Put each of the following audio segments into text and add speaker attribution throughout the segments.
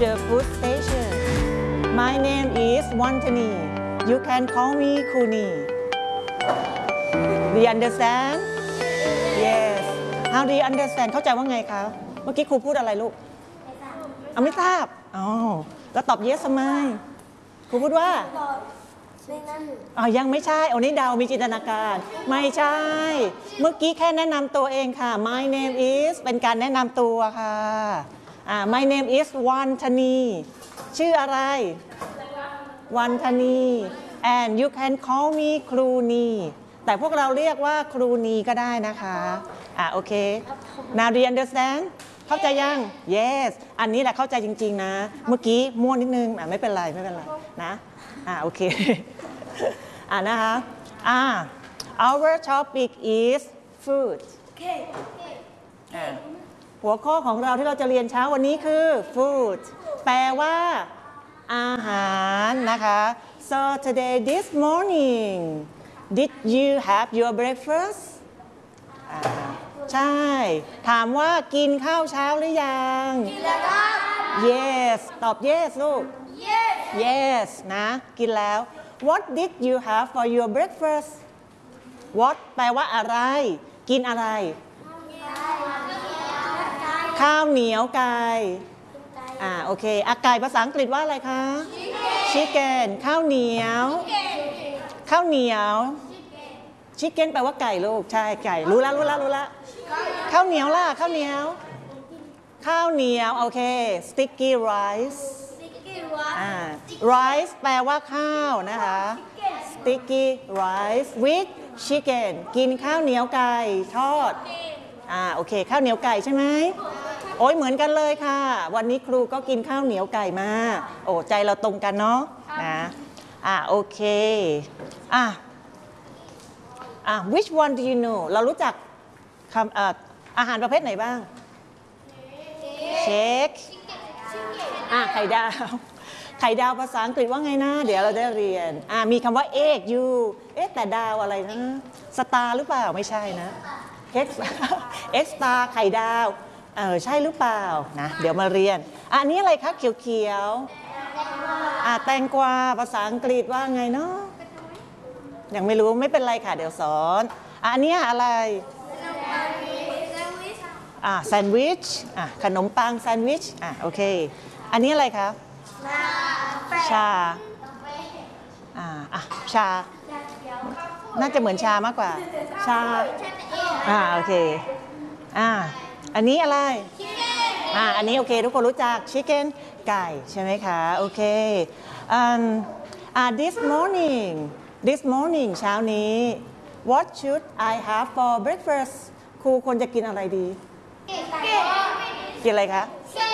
Speaker 1: the food station. My name is Wantani. You can call me Kuni. Do you understand? Yes. How do you understand? เข้าใจว่าไงคะเมื่อกี้ครูพูดอะไรลูกไม่ทราบอ๋อแล้วตอบ yes ทำไมครูพูดว่ายังไม่ใช่อันนี้เดามีจินตนาการไม่ใช่เมื่อกี้แค่แนะนำตัวเองค่ะ My name is เป็นการแนะนำตัวค่ะ My name is Wantani ชื่ออะไร Wantani and you can call me ครูนีแต่พวกเราเรียกว่าครูนีก็ได้นะคะโอเค Now do you understand เข้าใจยัง Yes อันนี้แหละเข้าใจจริงๆนะเมื่อกี้มั่วนิดนึงไม่เป็นไรนะโอเคนะคะ Our topic is food หัวข้อของเราที่เราจะเรียนเช้าวันนี้คือ food แปลว่าอาหารนะคะ So today this morning did you have your breakfast ใช่ถามว่ากินข้าวเช้าหรือยังกินแล้วครับ Yes ตอบ Yes ลูก Yes นะกินแล้ว What did you have for your breakfast What แปลว่าอะไรกินอะไรข้าวเหนียวไก่โอเคไก่ภาษาอังกฤษว่าอะไรคะ Chicken ข้าวเหนียวChicken แปลว่าไก่ลูกใช่ไก่รู้แล้วข้าวเหนียวล่ะข้าวเหนียวโอเค sticky rice rice แปลว่าข้าวนะคะ sticky rice with chicken กินข้าวเหนียวไก่ทอดโอเคข้าวเหนียวไก่ใช่ไหมโอ้ยเหมือนกันเลยค่ะวันนี้ครูก็กินข้าวเหนียวไก่มาโอ้ใจเราตรงกันเนาะนะโอเคwhich one do you know เรารู้จักอาหารประเภทไหนบ้างเช็คไข่ดาวภาษาอังกฤษว่าไงนะเดี๋ยวเราได้เรียนมีคำว่า egg you แต่ดาวอะไรนะสตาร์หรือเปล่าไม่ใช่นะ egg star ไข่ดาวใช่หรือเปล่านะเดี๋ยวมาเรียนอันนี้อะไรคะเขียวแตงกวาภาษาอังกฤษว่าไงเนาะยังไม่รู้ไม่เป็นไรค่ะเดี๋ยวสอนอันนี้อะไรแซนด์วิชขนมปังแซนด์วิชโอเคอันนี้อะไรครับชาน่าจะเหมือนชามากกว่าชาโอเคอันนี้อะไรอันนี้โอเคทุกคนรู้จักชิคเก้นไก่ใช่ไหมคะโอเคthis morning เช้านี้ what should I have for breakfast ครูควรจะกินอะไรดีกินอะไรคะ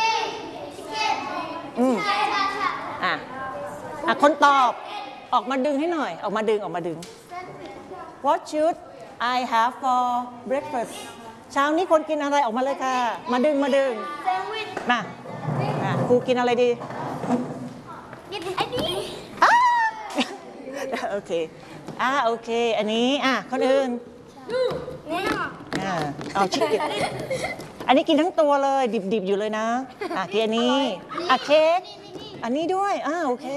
Speaker 1: คนตอบออกมาดึงให้หน่อยออกมาดึงwhat should I have for breakfast เช้านี้คนกินอะไรออกมาเลยค่ะมาดึงมาครูกินอะไรดีอันนี้โอเคโอเคอันนี้คนอื่นเอาชิคกี้อันนี้กินทั้งตัวเลยดิบๆอยู่เลยนะกินอันนี้เค้กอันนี้ด้วยโอเค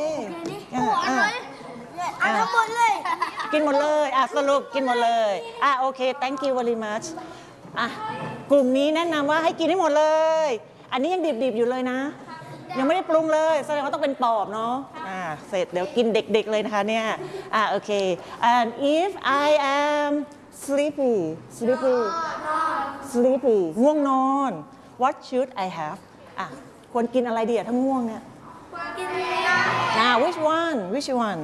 Speaker 1: ทั้งหมดเลยกินหมดเลยสรุปกินหมดเลยโอเค thank you very much กลุ่มนี้แนะนำว่าให้กินให้หมดเลยอันนี้ยังดิบๆอยู่เลยนะยังไม่ได้ปรุงเลยแสดงว่าต้องเป็นปอบเนาะเสร็จเดี๋ยวกินเด็กๆเลยนะคะเนี่ยโอเค and if I am sleepy ง่วงนอน what should I have ควรกินอะไรดีถ้าง่วงเนี่ยwhich one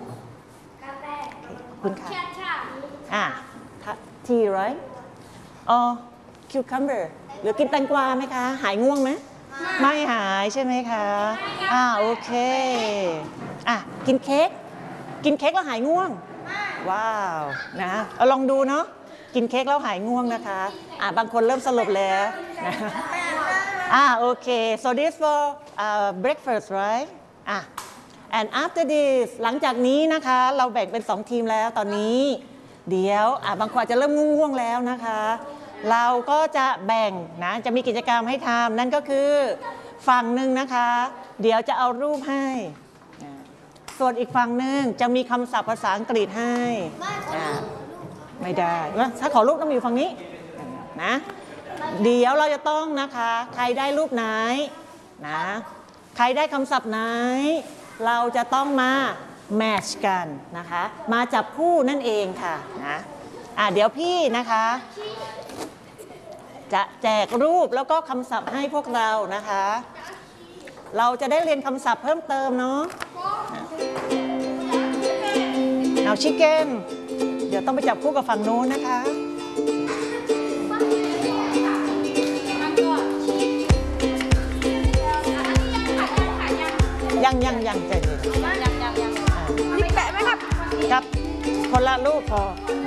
Speaker 1: คุณค่ะtea right cucumber หรือกินแตงกวาไหมคะหายง่วงไหมไม่หายใช่ไหมคะโอเคกินเค้กแล้วหายง่วงว้าวนะเอาลองดูเนาะกินเค้กแล้วหายง่วงนะคะบางคนเริ่มสลบแล้วนะโอเค so this for breakfast right and after this หลังจากนี้นะคะเราแบ่งเป็น2ทีมแล้วตอนนี้เดี๋ยวบางคนอาจจะเริ่มง่วงแล้วนะคะเราก็จะแบ่งนะจะมีกิจกรรมให้ทำนั่นก็คือฝั่งหนึ่งนะคะ เดี๋ยวจะเอารูปให้ส่วนอีกฝั่งหนึ่งจะมีคำศัพท์ภาษาอังกฤษให้ไม่ได้ถ้าขอรูปต้องอยู่ฝั่งนี้นะเดี๋ยวเราจะต้องนะคะใครได้รูปไหนนะใครได้คำศัพท์ไหนเราจะต้องมาแมทช์กันนะคะมาจับคู่นั่นเองค่ะนะเดี๋ยวพี่นะคะจะแจกรูปแล้วก็คำศัพท์ให้พวกเรานะคะเราจะได้เรียนคำศัพท์เพิ่มเติมเนาะเอาชิคเก้นเดี๋ยวต้องไปจับคู่กับฝั่งโน้นนะคะยังใจเย็น
Speaker 2: นี่แปะไหมครับ
Speaker 1: ครับคนละรูปพอ